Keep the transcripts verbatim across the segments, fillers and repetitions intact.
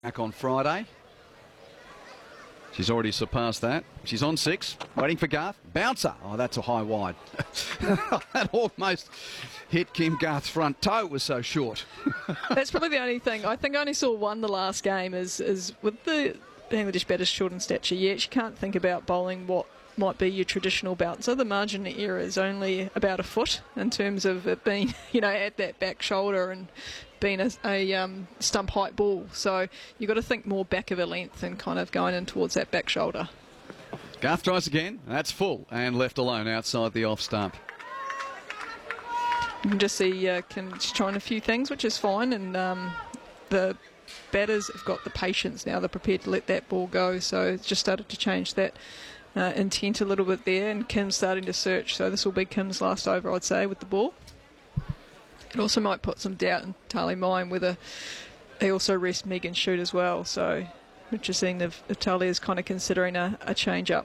back on Friday. She's already surpassed that. She's on six, waiting for Garth. Bouncer. Oh, that's a high wide. That almost hit Kim Garth's front toe. It was so short. That's probably the only thing. I think I only saw one the last game is, is with the Bangladesh batters short in stature. You actually can't think about bowling what might be your traditional bouncer. The margin of error is only about a foot in terms of it being, you know, at that back shoulder and being a, a um, stump height ball. So you've got to think more back of a length and kind of going in towards that back shoulder. Garth tries again. That's full and left alone outside the off stump. You can just see uh, Kim's trying a few things, which is fine, and um, the batters have got the patience now. They're prepared to let that ball go, so it's just started to change that uh, intent a little bit there, and Kim's starting to search, so this will be Kim's last over, I'd say, with the ball. It also might put some doubt in Tali mind whether they also rest Megan Shoot as well, so interesting if, if Tali is kind of considering a, a change-up.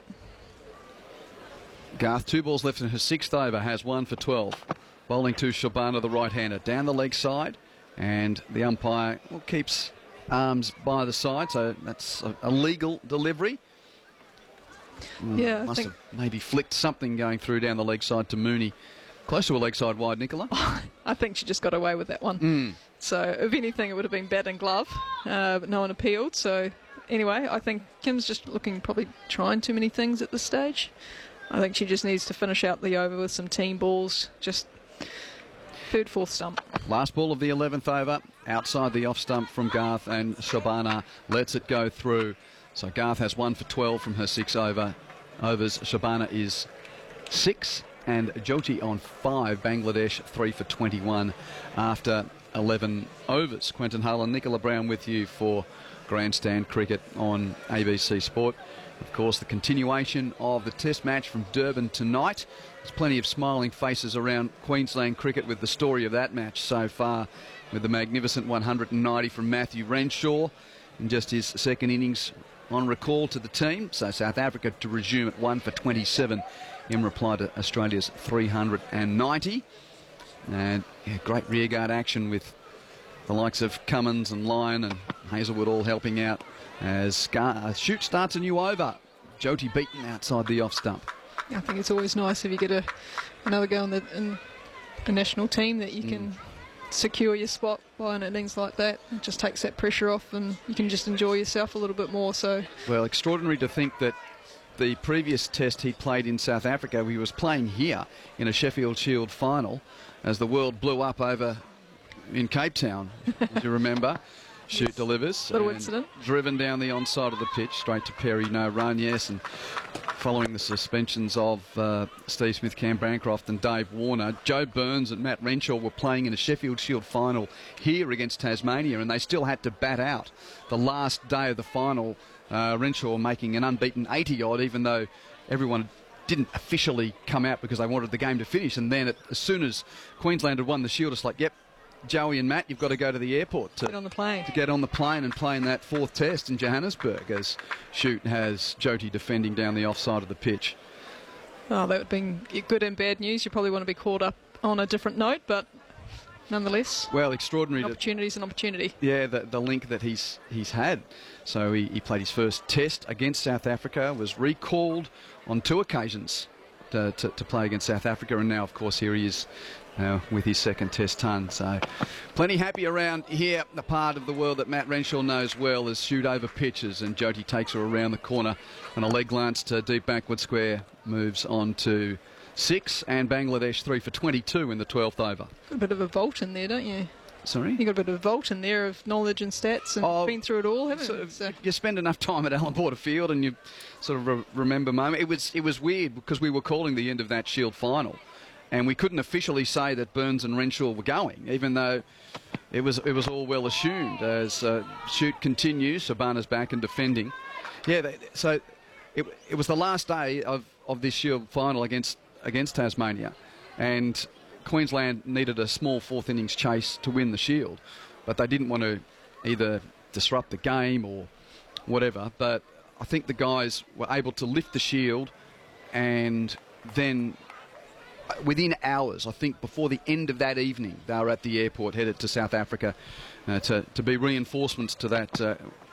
Garth, two balls left in her sixth over, has one for twelve. Bowling to Shabana, the right-hander, down the leg side, and the umpire well, keeps arms by the side, so that's a, a legal delivery. Mm, yeah, must I think have maybe flicked something going through down the leg side to Mooney. Close to a leg side wide, Nicola. I think she just got away with that one. Mm. So if anything, it would have been bat and glove, uh, but no one appealed. So anyway, I think Kim's just looking, probably trying too many things at this stage. I think she just needs to finish out the over with some team balls, just third, fourth stump. Last ball of the eleventh over, outside the off stump from Garth, and Shabana lets it go through. So Garth has one for twelve from her six over overs. Shabana is six, and Jyoti on five. Bangladesh three for twenty-one after eleven overs. Quentin Hull and Nicola Brown with you for Grandstand Cricket on A B C Sport. Of course, the continuation of the Test match from Durban tonight. There's plenty of smiling faces around Queensland cricket with the story of that match so far, with the magnificent one hundred ninety from Matthew Renshaw in just his second innings on recall to the team. So South Africa to resume at one for twenty-seven in reply to Australia's three hundred ninety. And yeah, great rearguard action with the likes of Cummins and Lyon and Hazelwood all helping out as Scar uh, Shoot starts a new over. Jyoti beaten outside the off stump. I think it's always nice if you get a, another go in the, in the national team that you Mm. can secure your spot by an innings like that. It just takes that pressure off and you can just enjoy yourself a little bit more. So Well, extraordinary to think that the previous test he played in South Africa, he was playing here in a Sheffield Shield final as the world blew up over in Cape Town, as you remember. Shoot delivers. Little and incident. Driven down the onside of the pitch, straight to Perry, no run, yes. And following the suspensions of uh, Steve Smith, Cam Bancroft and Dave Warner, Joe Burns and Matt Renshaw were playing in a Sheffield Shield final here against Tasmania, and they still had to bat out the last day of the final. Uh, Renshaw making an unbeaten eighty odd, even though everyone didn't officially come out because they wanted the game to finish. And then it, as soon as Queensland had won the Shield, it's like, yep, Joey and Matt, you've got to go to the airport to get on the plane. to get on the plane and play in that fourth test in Johannesburg, as Shoot has Jyoti defending down the offside of the pitch. Oh, that would have been good and bad news. You probably want to be caught up on a different note, but nonetheless, Well, extraordinary. an To, opportunity is an opportunity. yeah, the, the link that he's he's had. So he, he played his first test against South Africa, was recalled on two occasions to, to, to play against South Africa, and now, of course, here he is uh, with his second test ton. So plenty happy around here, the part of the world that Matt Renshaw knows well, as Shoot over pitches, and Jyoti takes her around the corner, and a leg glance to deep backward square moves on to six, and Bangladesh three for twenty-two in the twelfth over. Got a bit of a vault in there, don't you? Sorry? You got a bit of a vault in there of knowledge and stats and Oh, been through it all, haven't Sort you? of, So, you spend enough time at Allan Border Field and you sort of re- remember moment. It was it was weird because we were calling the end of that Shield final, and we couldn't officially say that Burns and Renshaw were going, even though it was it was all well assumed. As uh, Shoot continues, Sabana's back and defending. Yeah, they, so it it was the last day of, of this Shield final against against Tasmania, and Queensland needed a small fourth innings chase to win the Shield, but they didn't want to either disrupt the game or whatever. But I think the guys were able to lift the Shield, and then within hours, I think before the end of that evening, they were at the airport headed to South Africa uh, to, to be reinforcements to that uh,